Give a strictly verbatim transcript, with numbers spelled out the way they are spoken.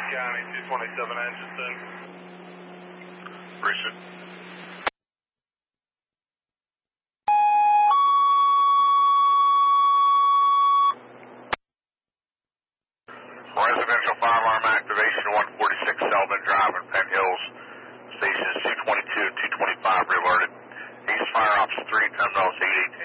County, two twenty-seven Atchison. Appreciate it. Residential fire alarm activation, one forty-six Selvin Drive in Penn Hills. Stations two twenty-two and two twenty-five re-alerted. East Fire Ops three, terminals eight eighteen.